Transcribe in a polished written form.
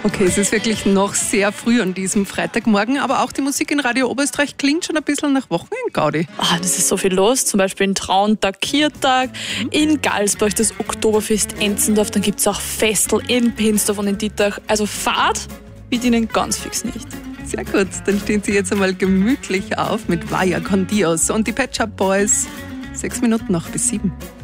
Okay, es ist wirklich noch sehr früh an diesem Freitagmorgen, aber auch die Musik in Radio Oberösterreich klingt schon ein bisschen nach Wochenend-Gaudi. Das ist so viel los, zum Beispiel in Trauntag, Kirtag, in Galsbach das Oktoberfest Enzendorf, dann gibt es auch Festel in Pinsdorf und in Dietach. Also Fahrt wird Ihnen ganz fix nicht. Sehr gut, dann stehen Sie jetzt einmal gemütlich auf mit Vaya con Dios und die Pet Shop Boys. 6 Minuten noch bis 7.